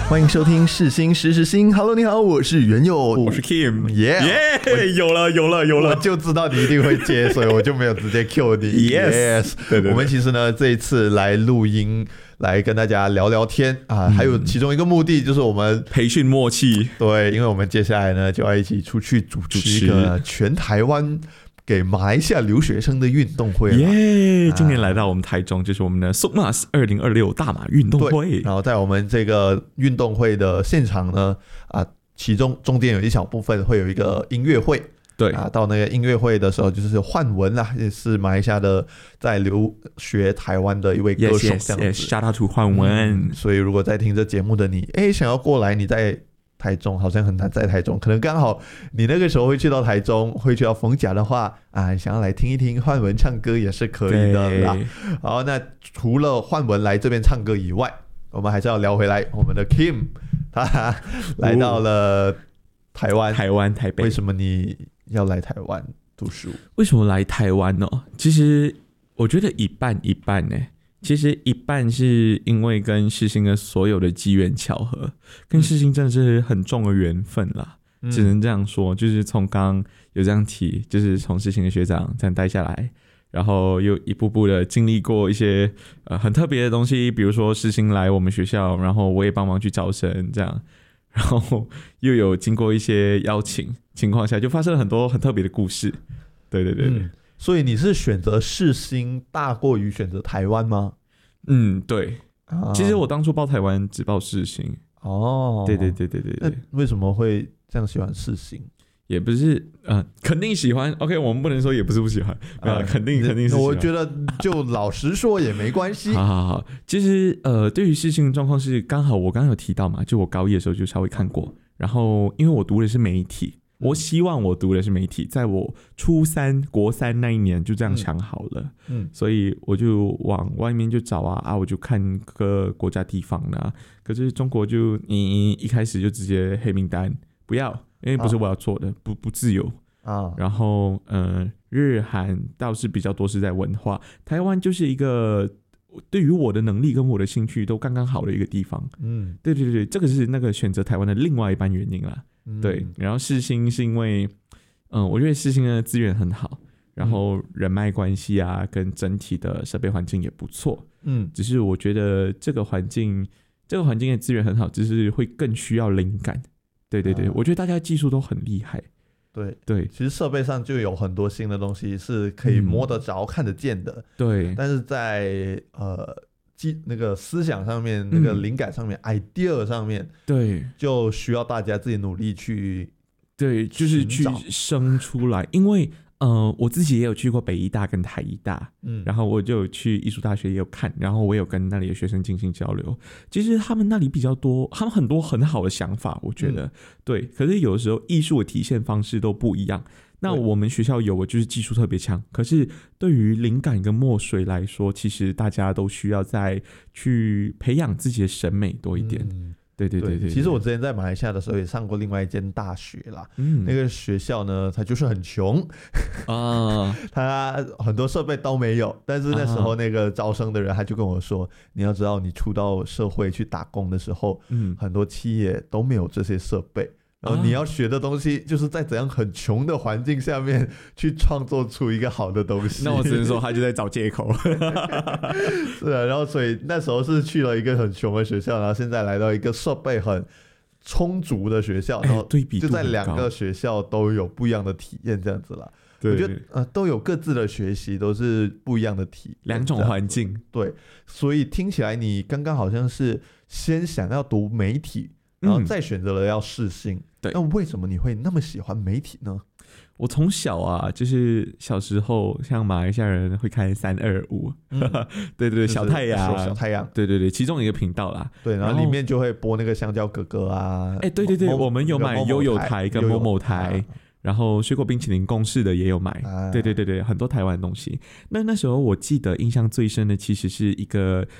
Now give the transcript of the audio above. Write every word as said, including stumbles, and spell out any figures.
欢迎收听世新时时新 Hello 你好，我是袁佑， 我是 Kim， 耶、 yeah, yeah, 有了有了有了， 我就知道你一定会接，所以我就没有直接 Q 你。 yes, yes 对对对， 我们其实呢这一次来录音来跟大家聊聊天啊、嗯，还有其中一个目的就是我们培训默契。 对，因为我们接下来呢就要一起出去主持一个全台湾给马来西亚留学生的运动会了。 耶、yeah, ！今年来到我们台中，就是我们的 SOCMAS 二零二六大马运动会。 然后在我们这个运动会的现场呢，啊，其中中间有一小部分会有一个音乐会。 对啊，到那个音乐会的时候，就是焕文啦，也是马来西亚的在留学台湾的一位歌手，这样子。 Yes, yes, yes, shout out to 焕文、 嗯。所以如果在听这节目的你，哎，想要过来，你在台中好像很难在台中，可能刚好你那个时候会去到台中，会去到逢甲的话啊，想要来听一听焕文唱歌也是可以的啦。好，那除了焕文来这边唱歌以外，我们还是要聊回来我们的 Kim， 他来到了台湾， 台湾台北。 为什么你要来台湾读书？ 为什么来台湾呢？其实我觉得一半一半呢、欸。其实一半是因为跟世新的所有的机缘巧合，跟世新真的是很重的缘分啦、嗯，只能这样说。就是从刚刚有这样提，就是从世新的学长这样带下来，然后又一步步的经历过一些呃很特别的东西，比如说世新来我们学校，然后我也帮忙去招生这样，然后又有经过一些邀请情况下，就发生了很多很特别的故事。对对对对。嗯， 所以你是选择世新大过于选择台湾吗？ 嗯，对、啊。其实我当初报台湾只报世新。 哦， 对对对对对对。 那为什么会这样喜欢世新？ 也不是，呃，肯定喜欢。OK， 我们不能说也不是不喜欢，啊、肯定肯定是喜欢。 我觉得就老实说也没关系。 好好好，其实呃，对于世新的状况是，刚好我刚刚有提到嘛，就我高一的时候就稍微看过，然后因为我读的是媒体。我希望我读的是媒体，在我初三国三那一年就这样想好了，嗯，所以我就往外面就找啊啊，我就看各个国家地方啦。可是中国就你一开始就直接黑名单，不要，因为不是我要做的，啊、不不自由啊。然后呃，日韩倒是比较多是在文化，台湾就是一个对于我的能力跟我的兴趣都刚刚好的一个地方，嗯，对对对，这个是那个选择台湾的另外一半原因啦。对，然后世新是因为，嗯，我觉得世新的资源很好，然后人脉关系啊，跟整体的设备环境也不错，嗯，只是我觉得这个环境，这个环境的资源很好，只是会更需要灵感。对对对，啊、我觉得大家技术都很厉害。 对对， 其实设备上就有很多新的东西是可以摸得着、嗯、看得见的。对，但是在呃。那个思想上面，那个灵感上面、嗯、idea 上面，对，就需要大家自己努力去， 对，就是去生出来。因为呃，我自己也有去过北医大跟台医大，嗯，然后我就有去艺术大学也有看，然后我有跟那里的学生进行交流。其实他们那里比较多，他们很多很好的想法，我觉得、嗯、对。可是有的时候艺术的体现方式都不一样。那我们学校有的就是技术特别强，可是对于灵感跟墨水来说，其实大家都需要再去培养自己的审美多一点。嗯、对, 对, 对, 对, 对, 对。 其实我之前在马来西亚的时候也上过另外一间大学啦，嗯、那个学校呢，它就是很穷啊，它很多设备都没有。但是那时候那个招生的人他就跟我说，啊、你要知道，你出到社会去打工的时候，嗯、很多企业都没有这些设备。然后你要学的东西，就是在怎样很穷的环境下面去创作出一个好的东西。 那我只能说他就在找借口。 是啊，然后所以那时候是去了一个很穷的学校，然后现在来到一个设备很充足的学校，然后就在两个学校都有不一样的体验，这样子啦。我觉得呃都有各自的学习，都是不一样的体验， 两种环境。 对，所以听起来你刚刚好像是先想要读媒体，然后再选择了要世新。嗯，对，那为什么你会那么喜欢媒体呢？ 我从小啊，就是小时候，像马来西亚人会看三二五，对对对，小太阳， 小太阳， 对对对，其中一个频道啦。 对，然后里面就会播那个香蕉哥哥啊， 哎，对对对，我们有买悠悠台跟某某台。然后水果冰淇淋公式的也有买，啊、对对对对，很多台湾的东西。那那时候我记得印象最深的其实是一个